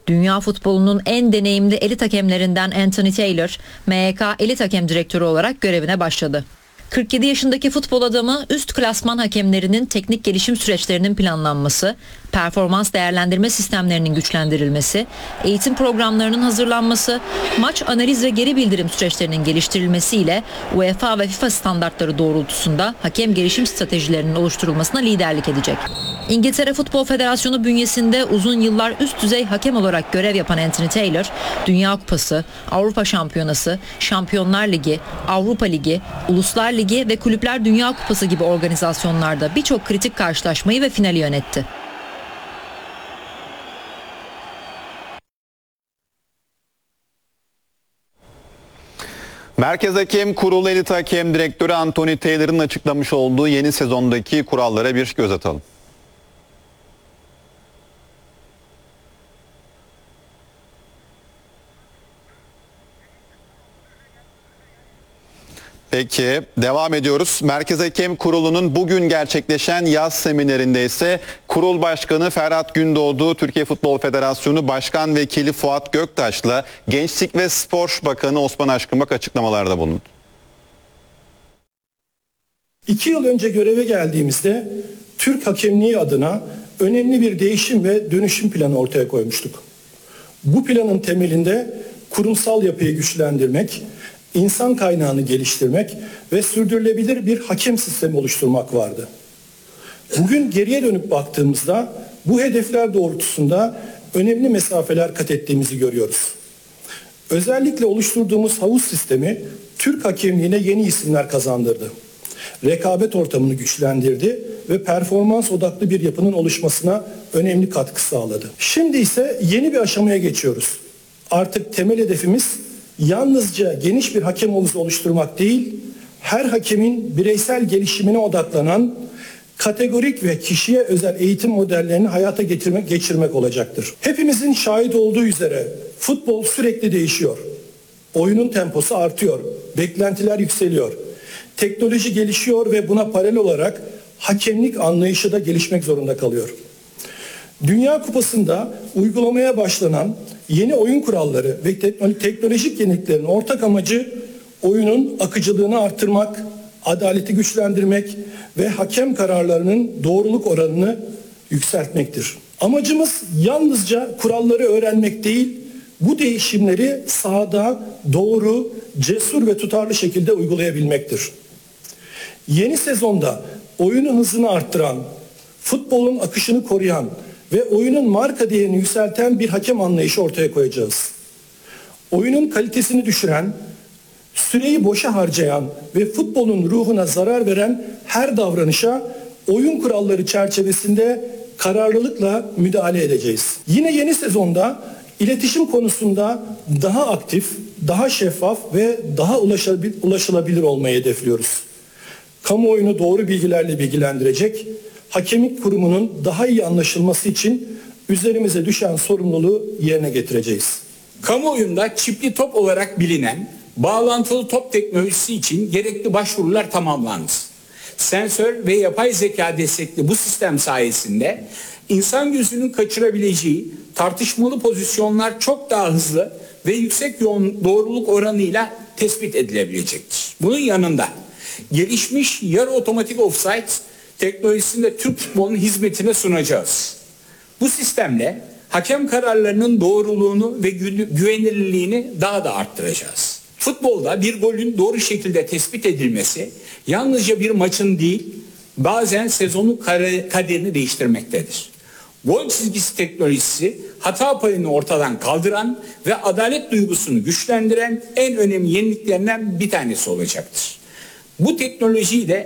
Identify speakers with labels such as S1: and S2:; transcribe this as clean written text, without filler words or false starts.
S1: Dünya futbolunun en deneyimli elit hakemlerinden Anthony Taylor, MHK Elit Hakem Direktörü olarak görevine başladı. 47 yaşındaki futbol adamı üst klasman hakemlerinin teknik gelişim süreçlerinin planlanması, performans değerlendirme sistemlerinin güçlendirilmesi, eğitim programlarının hazırlanması, maç analiz ve geri bildirim süreçlerinin geliştirilmesiyle UEFA ve FIFA standartları doğrultusunda hakem gelişim stratejilerinin oluşturulmasına liderlik edecek. İngiltere Futbol Federasyonu bünyesinde uzun yıllar üst düzey hakem olarak görev yapan Anthony Taylor, Dünya Kupası, Avrupa Şampiyonası, Şampiyonlar Ligi, Avrupa Ligi, Uluslar Ligi ve Kulüpler Dünya Kupası gibi organizasyonlarda birçok kritik karşılaşmayı ve finali yönetti.
S2: Merkez Hakem Kurulu Elit Hakem Direktörü Anthony Taylor'ın açıklamış olduğu yeni sezondaki kurallara bir göz atalım. Peki devam ediyoruz. Merkez Hakem Kurulu'nun bugün gerçekleşen yaz seminerinde ise Kurul Başkanı Ferhat Gündoğdu, Türkiye Futbol Federasyonu Başkan Vekili Fuat Göktaş'la Gençlik ve Spor Bakanı Osman Aşkınbak açıklamalarda bulundu.
S3: 2 yıl önce göreve geldiğimizde Türk hakemliği adına önemli bir değişim ve dönüşüm planı ortaya koymuştuk. Bu planın temelinde kurumsal yapıyı güçlendirmek, insan kaynağını geliştirmek ve sürdürülebilir bir hakem sistemi oluşturmak vardı. Bugün geriye dönüp baktığımızda bu hedefler doğrultusunda önemli mesafeler kat ettiğimizi görüyoruz. Özellikle oluşturduğumuz havuz sistemi Türk hakemliğine yeni isimler kazandırdı. Rekabet ortamını güçlendirdi ve performans odaklı bir yapının oluşmasına önemli katkı sağladı. Şimdi ise yeni bir aşamaya geçiyoruz. Artık temel hedefimiz yalnızca geniş bir hakem havuzu oluşturmak değil, her hakemin bireysel gelişimine odaklanan kategorik ve kişiye özel eğitim modellerini hayata geçirmek olacaktır. Hepimizin şahit olduğu üzere futbol sürekli değişiyor. Oyunun temposu artıyor, beklentiler yükseliyor. Teknoloji gelişiyor ve buna paralel olarak hakemlik anlayışı da gelişmek zorunda kalıyor. Dünya Kupası'nda uygulamaya başlanan yeni oyun kuralları ve teknolojik yeniliklerin ortak amacı oyunun akıcılığını artırmak, adaleti güçlendirmek ve hakem kararlarının doğruluk oranını yükseltmektir. Amacımız yalnızca kuralları öğrenmek değil, bu değişimleri sahada doğru, cesur ve tutarlı şekilde uygulayabilmektir. Yeni sezonda oyunun hızını arttıran, futbolun akışını koruyan ve oyunun marka değerini yükselten bir hakem anlayışı ortaya koyacağız. Oyunun kalitesini düşüren, süreyi boşa harcayan ve futbolun ruhuna zarar veren her davranışa oyun kuralları çerçevesinde kararlılıkla müdahale edeceğiz. Yine yeni sezonda iletişim konusunda daha aktif, daha şeffaf ve daha ulaşılabilir olmayı hedefliyoruz. Kamuoyunu doğru bilgilerle bilgilendirecek, hakemlik kurumunun daha iyi anlaşılması için üzerimize düşen sorumluluğu yerine getireceğiz.
S4: Kamuoyunda çipli top olarak bilinen bağlantılı top teknolojisi için gerekli başvurular tamamlandı. Sensör ve yapay zeka destekli bu sistem sayesinde insan gözünün kaçırabileceği tartışmalı pozisyonlar çok daha hızlı ve yüksek doğruluk oranıyla tespit edilebilecektir. Bunun yanında gelişmiş yarı otomatik offside teknolojisini de Türk futbolunun hizmetine sunacağız. Bu sistemle hakem kararlarının doğruluğunu ve güvenilirliğini daha da arttıracağız. Futbolda bir golün doğru şekilde tespit edilmesi yalnızca bir maçın değil, bazen sezonun kaderini değiştirmektedir. Gol çizgisi teknolojisi hata payını ortadan kaldıran ve adalet duygusunu güçlendiren en önemli yeniliklerinden bir tanesi olacaktır. Bu teknolojiyi de